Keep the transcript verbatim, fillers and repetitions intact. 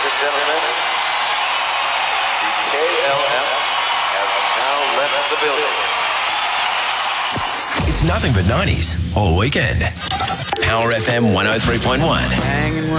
Ladies and gentlemen, the K L M has now left the building. It's nothing but nineties all weekend. Power F M one oh three point one. Hanging